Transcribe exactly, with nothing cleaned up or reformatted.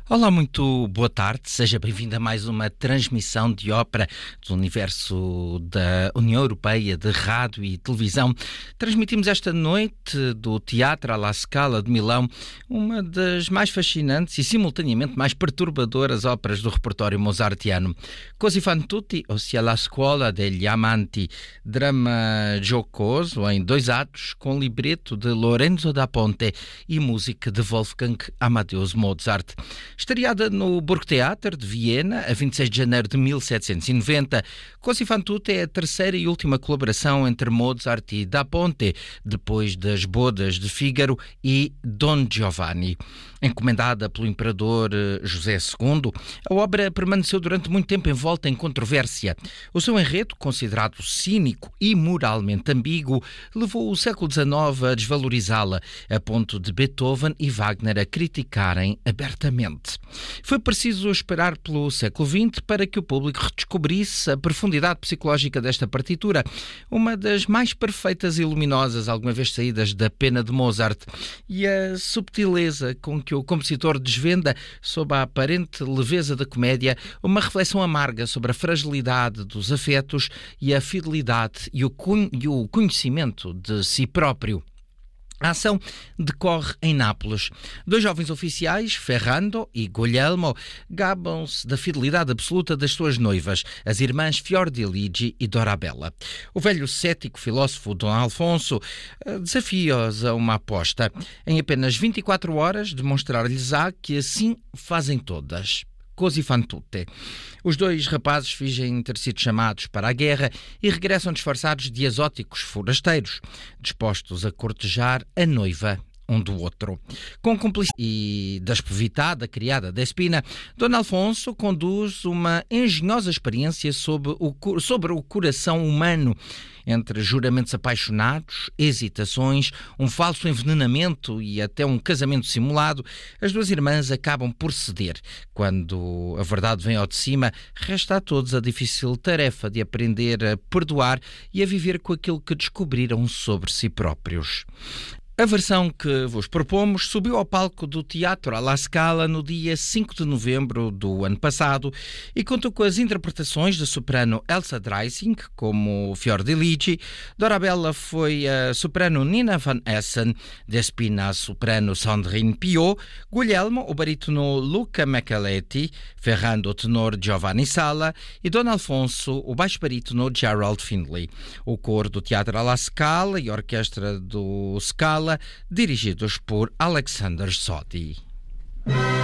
Olá, muito boa tarde. Seja bem-vindo a mais uma transmissão de ópera do universo da União Europeia de Rádio e Televisão. Transmitimos esta noite do Teatro alla Scala de Milão uma das mais fascinantes e simultaneamente mais perturbadoras óperas do repertório mozartiano. Così fan tutti, ossia La Scuola degli Amanti, drama jocoso em dois atos com libreto de Lorenzo da Ponte e música de Wolfgang Amadeus Mozart. Estreada no Burgtheater de Viena a vinte e seis de janeiro de mil setecentos e noventa, Così fan tutte é a terceira e última colaboração entre Mozart e da Ponte, depois das Bodas de Fígaro e Don Giovanni. Encomendada pelo imperador José segundo, a obra permaneceu durante muito tempo envolta em controvérsia. O seu enredo, considerado cínico e moralmente ambíguo, levou o século dezenove a desvalorizá-la, a ponto de Beethoven e Wagner a criticarem abertamente. Foi preciso esperar pelo século vinte para que o público redescobrisse a profundidade psicológica desta partitura, uma das mais perfeitas e luminosas alguma vez saídas da pena de Mozart, e a subtileza com que o compositor desvenda, sob a aparente leveza da comédia, uma reflexão amarga sobre a fragilidade dos afetos e a fidelidade e o conhecimento de si próprio. A ação decorre em Nápoles. Dois jovens oficiais, Ferrando e Guglielmo, gabam-se da fidelidade absoluta das suas noivas, as irmãs Fiordiligi e Dorabella. O velho cético filósofo Dom Alfonso desafia-os a uma aposta. Em apenas vinte e quatro horas demonstrar-lhes-á que assim fazem todas. Così fan tutte. Os dois rapazes fingem ter sido chamados para a guerra e regressam disfarçados de exóticos forasteiros, dispostos a cortejar a noiva um do outro. Com cumplicidade e da espovitada criada Despina, Dom Alfonso conduz uma engenhosa experiência sobre o, sobre o coração humano, entre juramentos apaixonados, hesitações, um falso envenenamento e até um casamento simulado. As duas irmãs acabam por ceder. Quando a verdade vem ao de cima, resta a todos a difícil tarefa de aprender a perdoar e a viver com aquilo que descobriram sobre si próprios. A versão que vos propomos subiu ao palco do Teatro alla Scala no dia cinco de novembro do ano passado e contou com as interpretações da soprano Elsa Dreising como Fiordiligi, Dorabella foi a soprano Nina van Essen, Despina a soprano Sandrine Piot, Guglielmo o barítono Luca Micheletti, Ferrando o tenor Giovanni Sala e Don Alfonso o baixo barítono Gerald Findlay. O coro do Teatro alla Scala e a orquestra do Scala, dirigidos por Alexander Sodi.